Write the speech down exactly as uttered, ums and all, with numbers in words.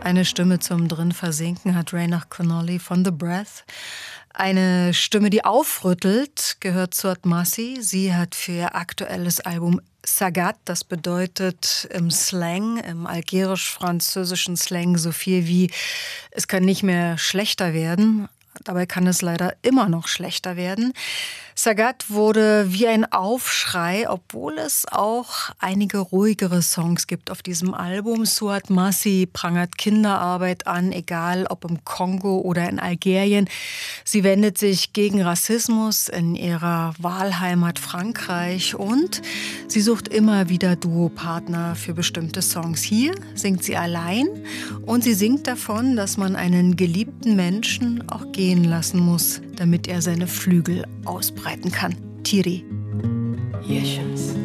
Eine Stimme zum drin versinken hat Rheinach Connolly von The Breath. Eine Stimme, die aufrüttelt, gehört Suat Masih. Sie hat für ihr aktuelles Album Sagat, das bedeutet im Slang, im algerisch-französischen Slang so viel wie es kann nicht mehr schlechter werden. Dabei kann es leider immer noch schlechter werden. Sagat wurde wie ein Aufschrei, obwohl es auch einige ruhigere Songs gibt auf diesem Album. Suat Masih prangert Kinderarbeit an, egal ob im Kongo oder in Algerien. Sie wendet sich gegen Rassismus in ihrer Wahlheimat Frankreich und sie sucht immer wieder Duopartner für bestimmte Songs. Hier singt sie allein und sie singt davon, dass man einen geliebten Menschen auch gehen lassen muss, damit er seine Flügel ausbreiten kann. Tiri. Yeshams.